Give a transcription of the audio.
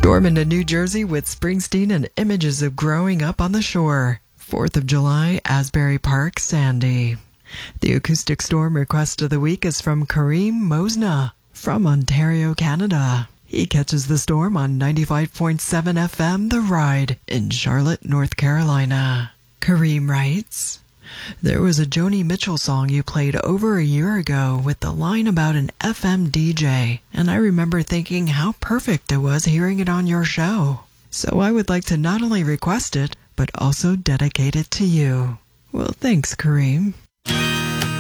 Storm into New Jersey with Springsteen and images of growing up on the shore. 4th of July, Asbury Park, Sandy. The acoustic storm request of the week is from Kareem Mosna from Ontario, Canada. He catches the storm on 95.7 FM The Ride in Charlotte, North Carolina. Kareem writes, "There was a Joni Mitchell song you played over a year ago with the line about an FM DJ, and I remember thinking how perfect it was hearing it on your show. So I would like to not only request it, but also dedicate it to you." Well, thanks, Kareem.